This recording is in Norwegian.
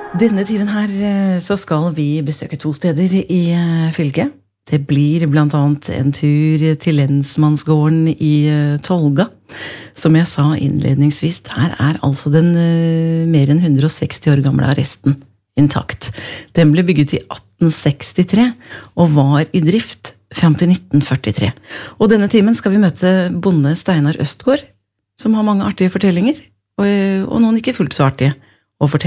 Denne timen her så skal vi besøke 2 steder i fylket. Det blir blant annet en tur til lensmannsgården i Tolga. Som jeg sa innledningsvis, der altså den mer enn 160 år gamle arresten intakt. Den ble bygget i 1863 og var i drift frem til 1943. Og denne timen skal vi møte bonde Steinar Østgaard, som har mange artige fortellinger, og noen ikke fullt så artige å fortelle.